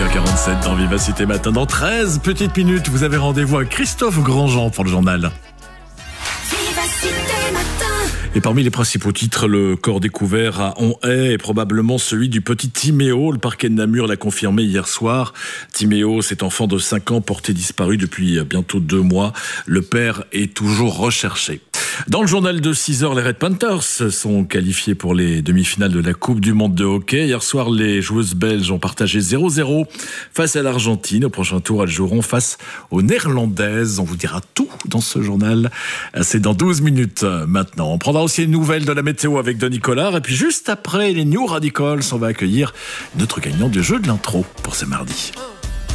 6h47 dans Vivacité Matin. Dans 13 petites minutes, vous avez rendez-vous avec Christophe Grandjean pour le journal. Et parmi les principaux titres, le corps découvert à Onhaye est probablement celui du petit Timéo. Le parquet de Namur l'a confirmé hier soir. Timéo, cet enfant de 5 ans porté disparu depuis bientôt 2 mois. Le père est toujours recherché. Dans le journal de 6h, les Red Panthers sont qualifiés pour les demi-finales de la Coupe du Monde de hockey. Hier soir, les joueuses belges ont partagé 0-0 face à l'Argentine. Au prochain tour, elles joueront face aux Néerlandaises. On vous dira tout dans ce journal. C'est dans 12 minutes maintenant. On prendra aussi une nouvelle de la météo avec Denis Collard. Et puis juste après les New Radicals, on va accueillir notre gagnant du jeu de l'intro pour ce mardi.